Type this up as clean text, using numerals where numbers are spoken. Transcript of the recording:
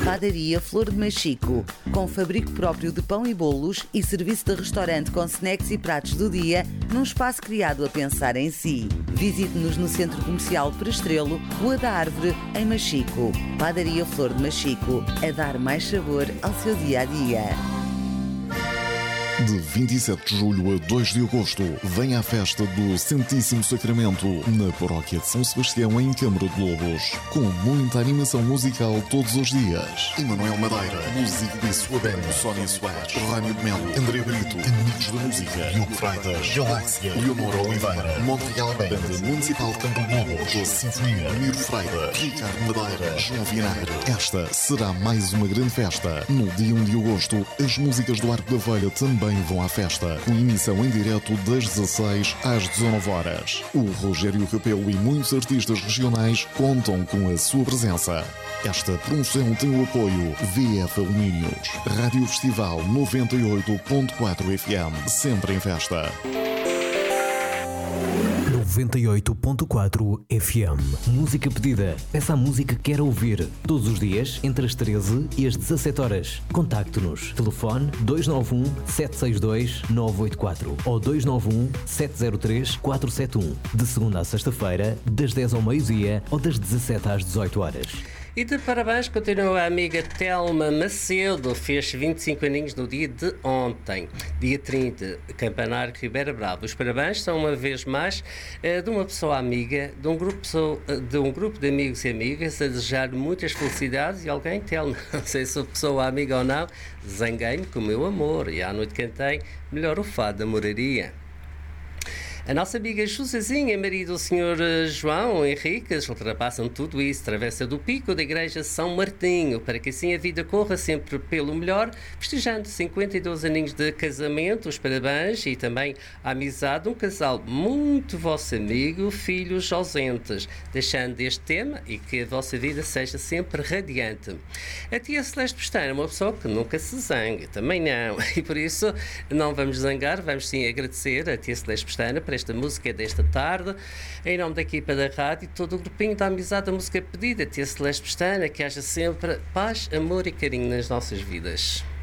Padaria Flor de Machico, com fabrico próprio de pão e bolos e serviço de restaurante com snacks e pratos do dia, num espaço criado a pensar em si. Visite-nos no Centro Comercial Prestrelo, Rua da Árvore, em Machico. Padaria Flor de Machico, a dar mais sabor ao seu dia-a-dia. De 27 de julho a 2 de agosto, vem à festa do Santíssimo Sacramento, na Paróquia de São Sebastião, em Câmara de Lobos, com muita animação musical todos os dias. Emanuel Madeira, Músico de Sua Banda, Sónia Soares, Rânio de Melo, André Brito, Amigos da Música, Diogo Freitas, Galáxia, Leonora Oliveira, Montreal Banda Municipal de Campo de Lobos, Doce Sinfonia, Miro Freire, Ricardo Madeira, João Vinagre. Esta será mais uma grande festa. No dia 1 de agosto, as músicas do Arco da Velha também vão à festa, com emissão em direto das 16 às 19 horas. O Rogério Capelo e muitos artistas regionais contam com a sua presença. Esta promoção tem o apoio VF Alumínios, Rádio Festival 98.4 FM, sempre em festa. 98.4 FM. Música pedida. Peça a música que quer ouvir. Todos os dias, entre as 13 e as 17 horas. Contacte-nos. Telefone 291 762 984 ou 291 703 471. De segunda a sexta-feira, das 10 ao meio-dia ou das 17 às 18 horas. E de parabéns continua a amiga Telma Macedo, fez 25 aninhos no dia de ontem, dia 30, Campanário Ribeira Brava. Os parabéns são uma vez mais de uma pessoa amiga, de um grupo de amigos e amigas, a desejar muitas felicidades e alguém, Telma, não sei se sou pessoa amiga ou não, zanguei-me com o meu amor e à noite cantei melhor o fado da moraria. A nossa amiga Josezinha, marido do Sr. João Henriques, ultrapassam tudo isso, travessa do pico da Igreja São Martinho, para que assim a vida corra sempre pelo melhor, festejando 52 aninhos de casamento, os parabéns e também a amizade, um casal muito vosso amigo, filhos ausentes, deixando este tema e que a vossa vida seja sempre radiante. A tia Celeste Pestana é uma pessoa que nunca se zanga, também não, e por isso não vamos zangar, vamos sim agradecer a tia Celeste Pestana para esta música desta tarde, em nome da equipa da rádio e todo o grupinho da amizade da música pedida, tia Celeste Pestana, que haja sempre paz, amor e carinho nas nossas vidas.